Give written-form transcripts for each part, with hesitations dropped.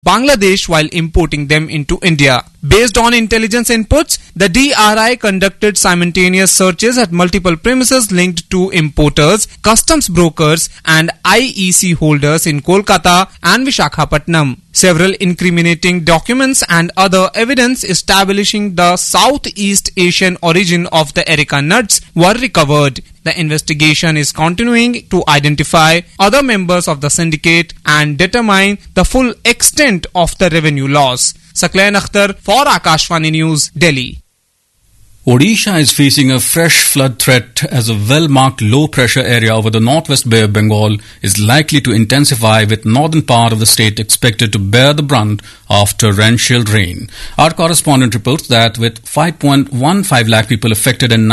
Bangladesh while importing them into India. Based on intelligence inputs, the DRI conducted simultaneous searches at multiple premises linked to importers, customs brokers and IEC holders in Kolkata and Visakhapatnam. Several incriminating documents and other evidence establishing the Southeast Asian origin of the Erica nuts were recovered. The investigation is continuing to identify other members of the syndicate and determine the full extent of the revenue loss. Saqlain Akhtar for Akashvani News, Delhi. Odisha is facing a fresh flood threat as a well-marked low-pressure area over the northwest Bay of Bengal is likely to intensify, with northern part of the state expected to bear the brunt of torrential rain. Our correspondent reports that with 5.15 lakh people affected and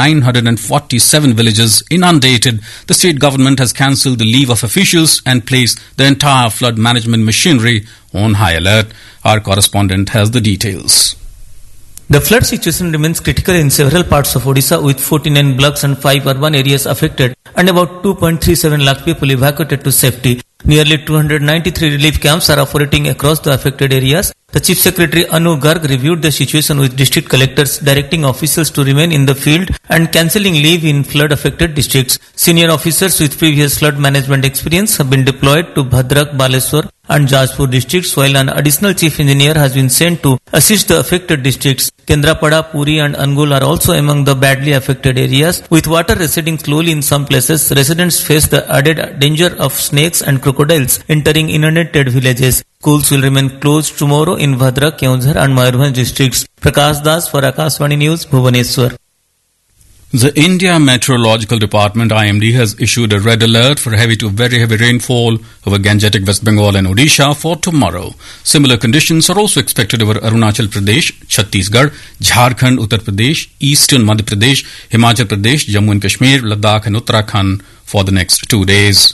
947 villages inundated, the state government has cancelled the leave of officials and placed the entire flood management machinery on high alert. Our correspondent has the details. The flood situation remains critical in several parts of Odisha, with 49 blocks and 5 urban areas affected and about 2.37 lakh people evacuated to safety. Nearly 293 relief camps are operating across the affected areas. The Chief Secretary Anu Garg reviewed the situation with district collectors, directing officials to remain in the field and cancelling leave in flood-affected districts. Senior officers with previous flood management experience have been deployed to Bhadrak, Baleswar and Jajpur districts, while an additional chief engineer has been sent to assist the affected districts. Kendrapada, Puri and Angul are also among the badly affected areas. With water receding slowly in some places, residents face the added danger of snakes and crocodiles entering inundated villages. Schools will remain closed tomorrow in Bhadrak, Keonjhar and Mayurbhanj districts. Prakash Das for Akashvani News, Bhubaneswar. The India Meteorological Department (IMD) has issued a red alert for heavy to very heavy rainfall over Gangetic West Bengal and Odisha for tomorrow. Similar conditions are also expected over Arunachal Pradesh, Chhattisgarh, Jharkhand, Uttar Pradesh, Eastern Madhya Pradesh, Himachal Pradesh, Jammu and Kashmir, Ladakh and Uttarakhand for the next 2 days.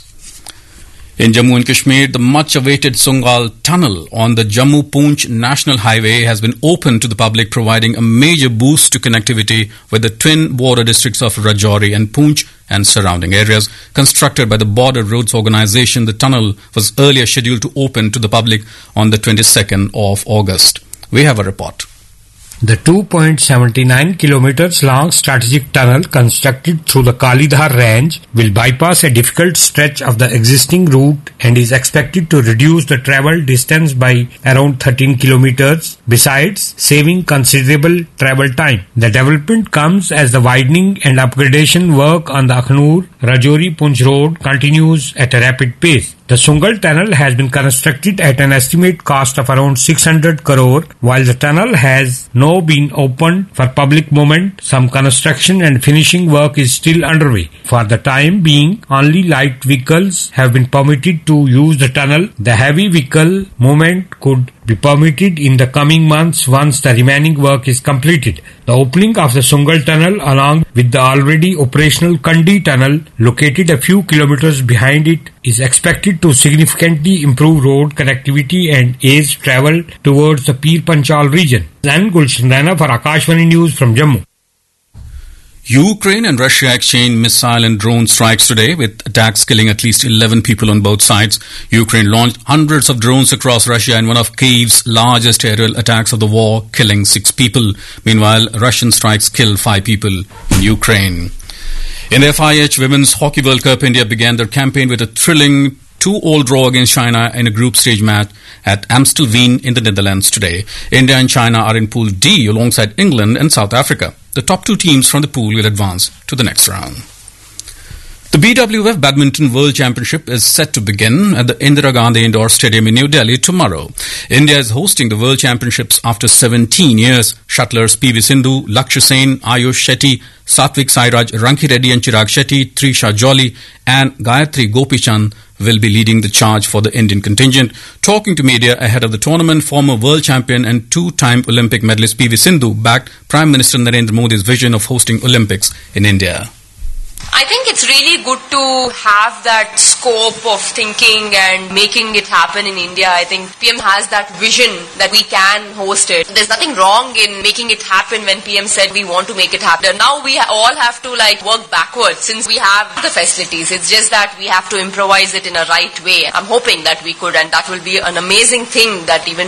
In Jammu and Kashmir, the much-awaited Sungal Tunnel on the Jammu-Poonch National Highway has been opened to the public, providing a major boost to connectivity with the twin border districts of Rajouri and Poonch and surrounding areas. Constructed by the Border Roads Organisation, the tunnel was earlier scheduled to open to the public on the 22nd of August. We have a report. The 2.79 kilometers long strategic tunnel constructed through the Kalidhar range will bypass a difficult stretch of the existing route and is expected to reduce the travel distance by around 13 kilometers, besides saving considerable travel time. The development comes as the widening and upgradation work on the Akhnur-Rajouri-Poonch road continues at a rapid pace. The Sungal Tunnel has been constructed at an estimate cost of around 600 crore. While the tunnel has now been opened for public movement, some construction and finishing work is still underway. For the time being, only light vehicles have been permitted to use the tunnel. The heavy vehicle movement could be permitted in the coming months once the remaining work is completed. The opening of the Sungal Tunnel, along with the already operational Kandi Tunnel, located a few kilometers behind it, is expected to significantly improve road connectivity and ease travel towards the Pir Panchal region. And Gulshan Rana for Akashvani News from Jammu. Ukraine and Russia exchanged missile and drone strikes today, with attacks killing at least 11 people on both sides. Ukraine launched hundreds of drones across Russia in one of Kyiv's largest aerial attacks of the war, killing 6 people. Meanwhile, Russian strikes killed 5 people in Ukraine. In the FIH Women's Hockey World Cup, India began their campaign with a thrilling 2-2 draw against China in a group stage match at Amstelveen in the Netherlands today. India and China are in Pool D alongside England and South Africa. The top 2 teams from the pool will advance to the next round. The BWF Badminton World Championship is set to begin at the Indira Gandhi Indoor Stadium in New Delhi tomorrow. India is hosting the World Championships after 17 years. Shuttlers PV Sindhu, Lakshya Sen, Ayush Shetty, Satvik Sairaj, Ranki Reddy and Chirag Shetty, Trisha Jolly and Gayatri Gopichand will be leading the charge for the Indian contingent. Talking to media ahead of the tournament, former world champion and 2-time Olympic medalist PV Sindhu backed Prime Minister Narendra Modi's vision of hosting Olympics in India. I think it's really good to have that scope of thinking and making it happen in India. I think PM has that vision that we can host it. There's nothing wrong in making it happen when PM said we want to make it happen. Now we all have to work backwards since we have the facilities. It's just that we have to improvise it in a right way. I'm hoping that we could, and that will be an amazing thing that even